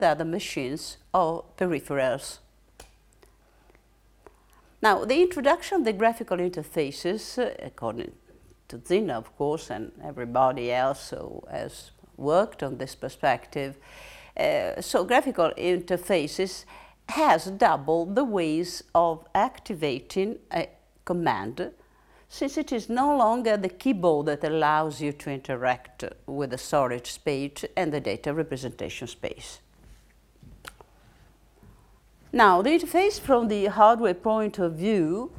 the other machines or peripherals. Now, the introduction of the graphical interfaces, according to Zinner, of course, and everybody else who has worked on this perspective, so graphical interfaces has doubled the ways of activating a command, since it is no longer the keyboard that allows you to interact with the storage space and the data representation space. Now, the interface from the hardware point of view,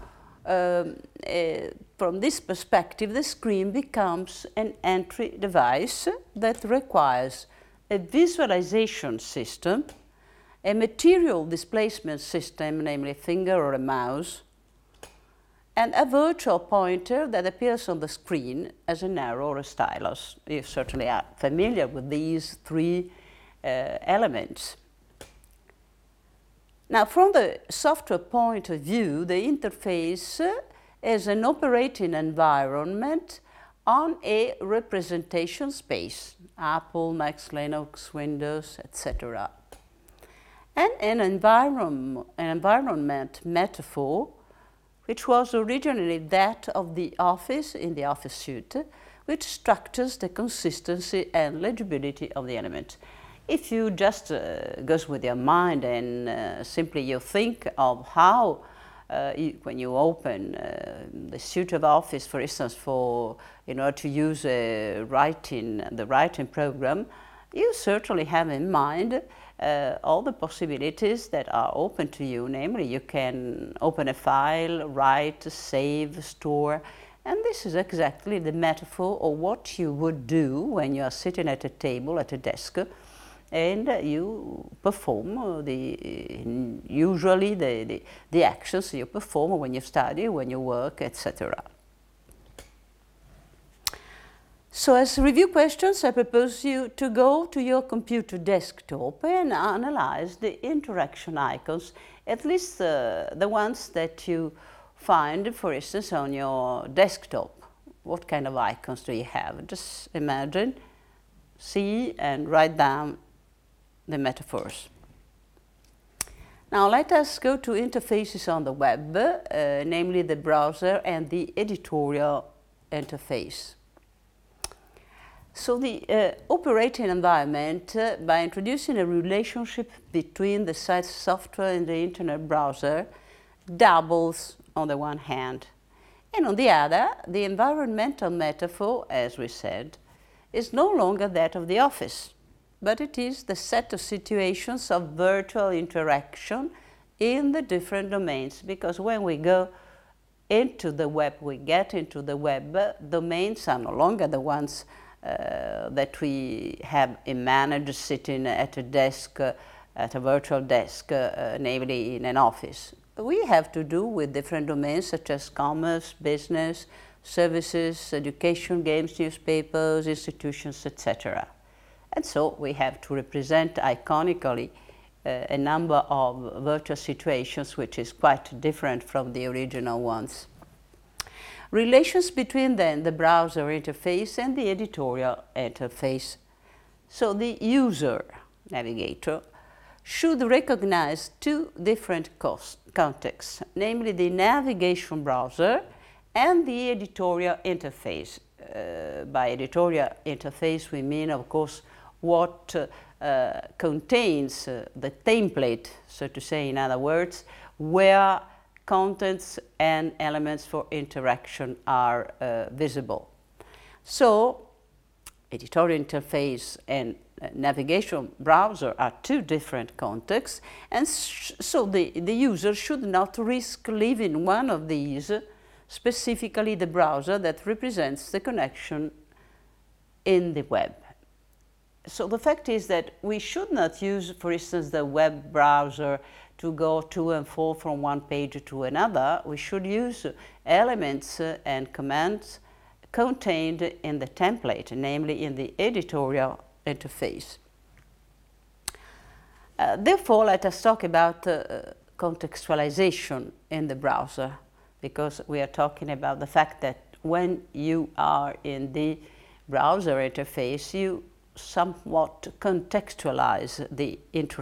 from this perspective, the screen becomes an entry device that requires a visualization system, a material displacement system, namely a finger or a mouse, and a virtual pointer that appears on the screen as an arrow or a stylus. You certainly are familiar with these three elements. Now, from the software point of view, the interface is an operating environment on a representation space, Apple, Mac, Linux, Windows, etc. And an environment metaphor, which was originally that of the office in the office suite, which structures the consistency and legibility of the element. If you just goes with your mind and simply you think of how when you open the suite of Office, for instance, in order to use the writing program, you certainly have in mind all the possibilities that are open to you. Namely, you can open a file, write, save, store, and this is exactly the metaphor of what you would do when you are sitting at a table, at a desk, and you perform usually the actions you perform when you study, when you work, etc. So as review questions, I propose you to go to your computer desktop and analyze the interaction icons, at least the ones that you find, for instance, on your desktop. What kind of icons do you have? Just imagine, see, and write down the metaphors. Now let us go to interfaces on the web, namely the browser and the editorial interface. So the operating environment, by introducing a relationship between the site's software and the internet browser, doubles on the one hand. And on the other, the environmental metaphor, as we said, is no longer that of the office, but it is the set of situations of virtual interaction in the different domains. Because when we go into the web, we get into the web, domains are no longer the ones that we have managed sitting at a desk, at a virtual desk, namely in an office. We have to do with different domains such as commerce, business, services, education, games, newspapers, institutions, etc. And so we have to represent iconically a number of virtual situations which is quite different from the original ones. Relations between then the browser interface and the editorial interface. So the user navigator should recognize two different contexts, namely the navigation browser and the editorial interface. By editorial interface we mean, of course, what contains the template, so to say, in other words, where contents and elements for interaction are visible. So, editorial interface and navigation browser are two different contexts, and so the user should not risk leaving one of these, specifically the browser that represents the connection in the web. So the fact is that we should not use, for instance, the web browser to go to and fro from one page to another. We should use elements and commands contained in the template, namely in the editorial interface. Therefore, let us talk about contextualization in the browser, because we are talking about the fact that when you are in the browser interface, you somewhat contextualize the interaction.